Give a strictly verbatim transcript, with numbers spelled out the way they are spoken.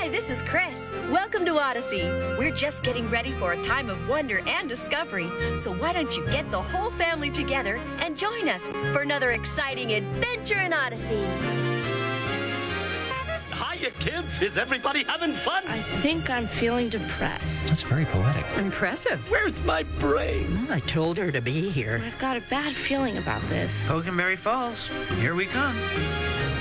Hi, this is Chris. Welcome to Odyssey. We're just getting ready for a time of wonder and discovery. So why don't you get the whole family together and join us for another exciting adventure in Odyssey. Hiya, kids. Is everybody having fun? I think I'm feeling depressed. That's very poetic. Impressive. Where's my brain? I told her to be here. I've got a bad feeling about this. Hoganberry Falls. Here we come.